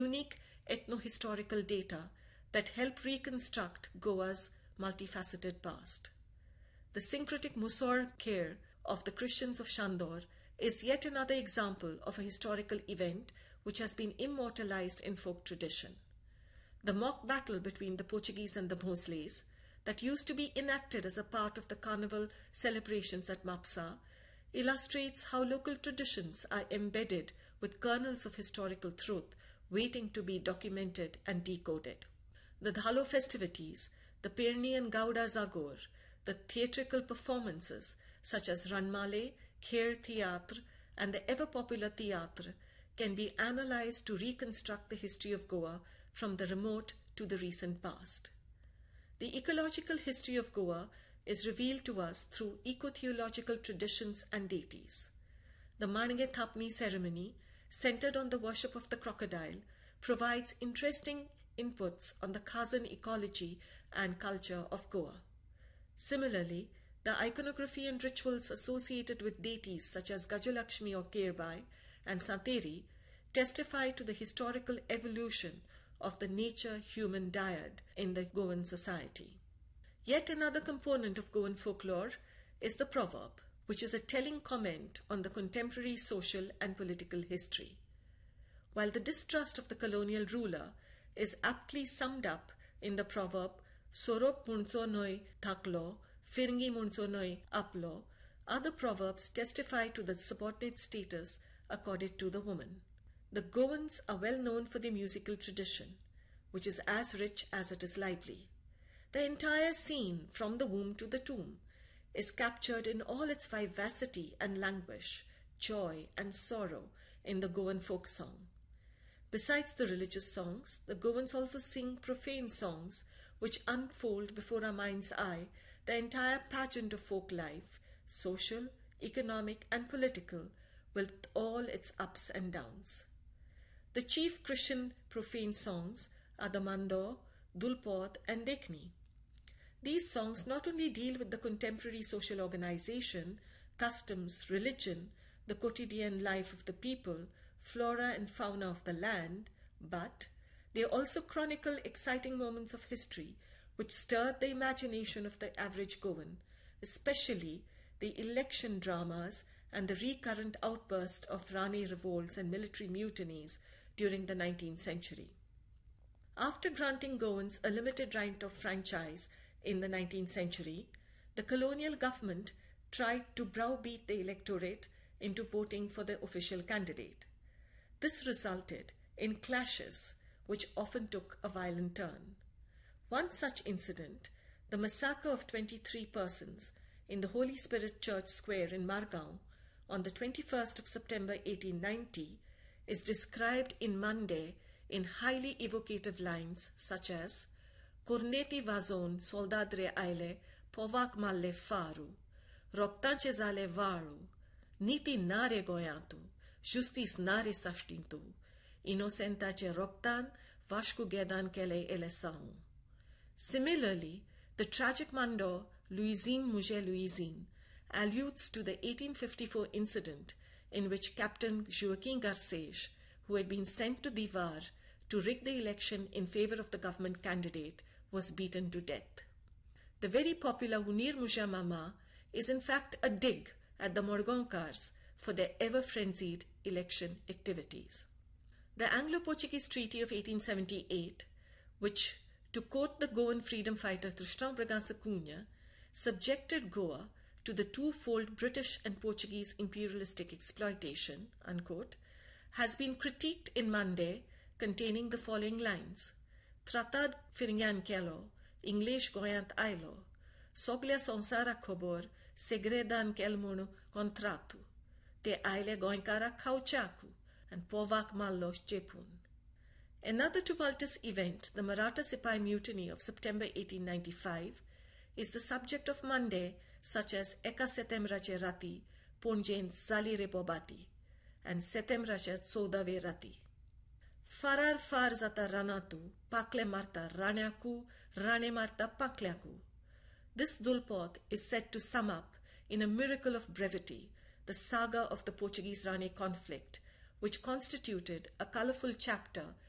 unique ethno-historical data that help reconstruct Goa's multifaceted past. The syncretic Musor care of the Christians of Shandor is yet another example of a historical event which has been immortalized in folk tradition. The mock battle between the Portuguese and the Bhosles that used to be enacted as a part of the carnival celebrations at Mapsa illustrates how local traditions are embedded with kernels of historical truth waiting to be documented and decoded. The Dhalo festivities, the Pernian Gauda Zagor, the theatrical performances such as Ranmale, Kher Theatre, and the ever-popular Theatre can be analyzed to reconstruct the history of Goa from the remote to the recent past. The ecological history of Goa is revealed to us through eco-theological traditions and deities. The Mange Thapni ceremony, centered on the worship of the crocodile, provides interesting inputs on the Khazan ecology and culture of Goa. Similarly, the iconography and rituals associated with deities such as Gajalakshmi or Kerbai and Santeri testify to the historical evolution of the nature-human dyad in the Goan society. Yet another component of Goan folklore is the proverb, which is a telling comment on the contemporary social and political history. While the distrust of the colonial ruler is aptly summed up in the proverb Sorop Munso Noi Thaklo, Firingi Munso Noi Aplo, other proverbs testify to the subordinate status accorded to the woman. The Goans are well known for their musical tradition, which is as rich as it is lively. The entire scene, from the womb to the tomb, is captured in all its vivacity and languish, joy and sorrow in the Goan folk song. Besides the religious songs, the Goans also sing profane songs which unfold before our mind's eye the entire pageant of folk life, social, economic and political, with all its ups and downs. The chief Christian profane songs are the Mando, Dulpod and Dekni. These songs not only deal with the contemporary social organization, customs, religion, the quotidian life of the people, flora and fauna of the land, but they also chronicle exciting moments of history which stirred the imagination of the average Goan, especially the election dramas and the recurrent outburst of Rani revolts and military mutinies during the 19th century. After granting Goans a limited right of franchise in the 19th century, the colonial government tried to browbeat the electorate into voting for the official candidate. This resulted in clashes which often took a violent turn. One such incident, the massacre of 23 persons in the Holy Spirit Church Square in Margao on the 21st of September 1890, is described in Mande in highly evocative lines such as Corneti vazon soldadre aile povak malle faru, roktanche zale varu, niti nare goyantu, justis nare sashtintu, innocentace roktan, vashku gedan kele elesau. Similarly, the tragic Mando Louisine Mouget Louisine alludes to the 1854 incident in which Captain Joaquin Garces, who had been sent to Divar to rig the election in favor of the government candidate, was beaten to death. The very popular Unir Muja Mama is in fact a dig at the Morgonkars for their ever-frenzied election activities. The Anglo-Portuguese Treaty of 1878, which, to quote the Goan freedom fighter Tristão Bragança Cunha, subjected Goa to the twofold British and Portuguese imperialistic exploitation, unquote, has been critiqued in Mande, containing the following lines: Tratado Firingiankelo, English Goiant Ailo, Soglia Sonsara Kobor, Segredan Kelmono Contratu, Te Aile Goinkara Kauchaku, and Povak Mallo Jepun. Another tumultuous event, the Maratha Sipai Mutiny of September 1895, is the subject of Mande such as Eka Setemrache Rati, Ponjen Zalire Bobati, and Setemrache Sodave Rati. Farar far zata ranatu, pakle marta ranyaku, rane marta paklyaku. This Dulpod is said to sum up, in a miracle of brevity, the saga of the Portuguese-Rane conflict, which constituted a colourful chapter